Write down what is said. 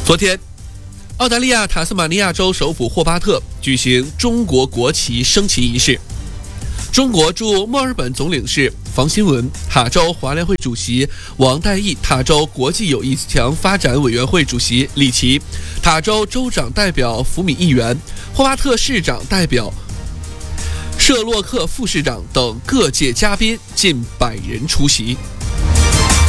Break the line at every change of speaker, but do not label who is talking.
昨天，澳大利亚塔斯马尼亚州首府霍巴特举行中国国旗升旗仪式。中国驻墨尔本总领事房新文、塔州华联会主席王代义、塔州国际友谊强发展委员会主席李琦、塔州州长代表福米议员、霍巴特市长代表舍洛克副市长等各界嘉宾近100人出席。